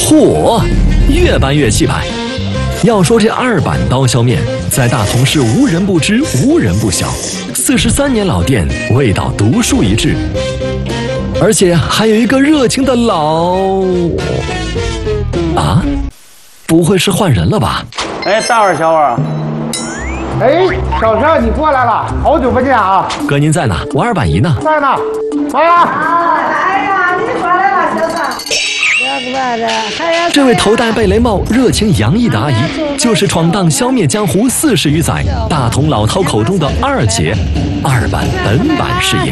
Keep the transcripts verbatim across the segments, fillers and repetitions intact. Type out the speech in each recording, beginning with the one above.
嚯，越拌越气派。要说这二板刀削面，在大同市无人不知，无人不晓。四十三年老店，味道独树一帜，而且还有一个热情的老……啊，不会是换人了吧？ 哎，大碗小碗。 哎，小陈，你过来了，好久不见啊！ 哥，您在哪？我二板姨呢？ 在呢。来呀！ 哎呀，你过来了，小三。 这位头戴贝雷帽、热情洋溢的阿姨，就是闯荡消灭江湖四十余载大同老饕口中的二姐，二板本版事业。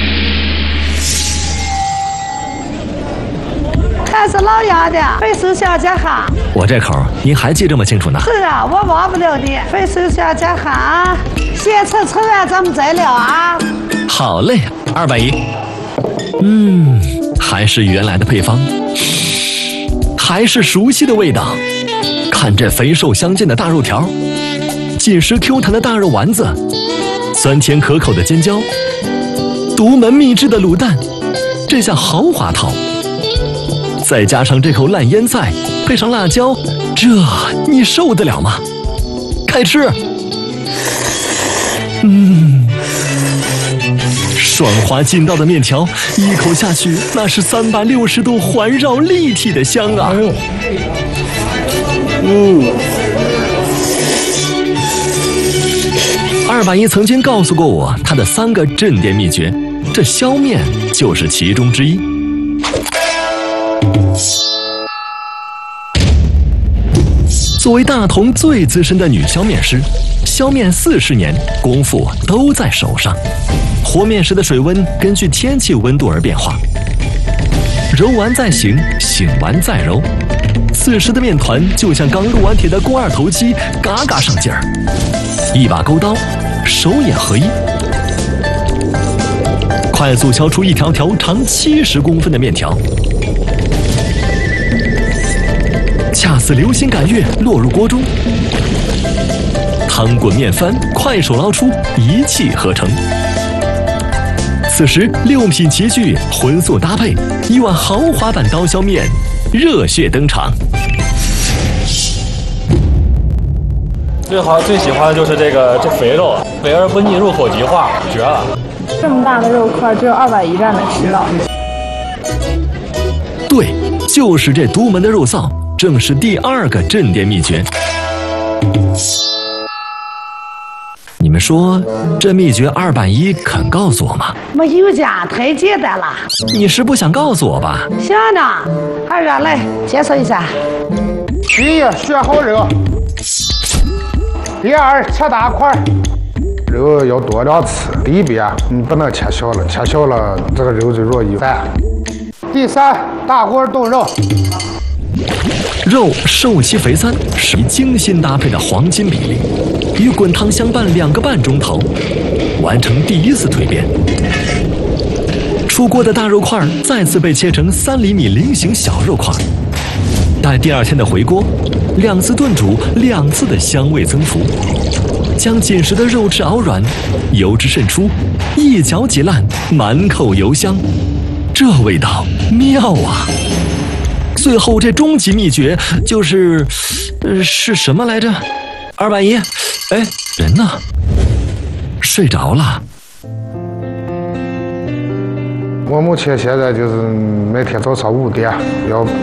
还是老样的，肥瘦小健康。 我这口您还记这么清楚呢？ 是啊，我忘不了你。肥瘦小健康，先吃吃完咱们再聊啊。 好嘞，二板姨。嗯，还是原来的配方。还是熟悉的味道，看这肥瘦相间的大肉条，紧实 Q 弹的大肉丸子，酸甜可口的尖椒，独门秘制的卤蛋，这下豪华套。再加上这口烂腌菜，配上辣椒，这你受得了吗？开吃！嗯。爽滑劲道的面条，一口下去，那是三百六十度环绕立体的香啊！嗯。二板姨曾经告诉过我她的三个镇店秘诀，这削面就是其中之一。作为大同最资深的女削面师，削面四十年，功夫都在手上。和面时的水温根据天气温度而变化，揉完再醒，醒完再揉。此时的面团就像刚撸完铁的肱二头肌，嘎嘎上劲儿。一把钩刀，手眼合一，快速敲出一条条长七十公分的面条，恰似流星赶月落入锅中，汤滚面翻，快手捞出，一气呵成。此时六品齐聚，荤素搭配，一碗豪华版刀削面热血登场。 最好最喜欢的就是这个这肥肉，肥而不腻，入口即化，绝了！ 这么大的肉块，只有二百一站的吃了。 对，就是这独门的肉臊，正是第二个镇店秘诀。你们说这秘诀二板一肯告诉我吗？ 没有家太简单了。 你是不想告诉我吧？ 行呢，二哥来介绍一下。 第一，选好肉；第二，切大块，肉要多量吃。里边你不能切小了，切小了这个肉就容易散。第三，大锅炖肉。 肉瘦齐肥三是精心搭配的黄金比例，与滚汤相伴两个半钟头，完成第一次蜕变。出锅的大肉块再次被切成三厘米菱形小肉块，待第二天的回锅，两次炖煮，两次的香味增幅，将紧实的肉质熬软，油脂渗出，一嚼即烂，满口油香，这味道妙啊！最后这终极秘诀就是，呃，是什么来着？二板一，哎，人呢？睡着了。 我目前现在就是每天早上五点要